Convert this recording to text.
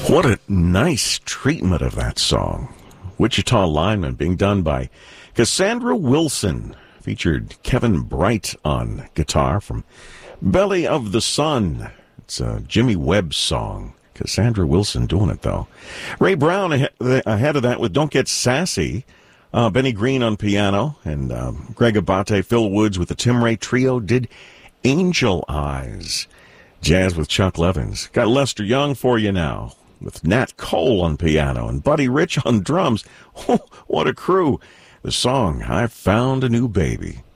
What a nice treatment of that song. Wichita Lineman being done by Cassandra Wilson. Featured Kevin Bright on guitar from Belly of the Sun. It's a Jimmy Webb song. Cassandra Wilson doing it, though. Ray Brown ahead of that with Don't Get Sassy. Benny Green on piano. And Greg Abate, Phil Woods with the Tim Ray Trio did Angel Eyes. Jazz with Chuck Levins. Got Lester Young for you now with Nat Cole on piano and Buddy Rich on drums. Oh, what a crew. The song, I Found a New Baby.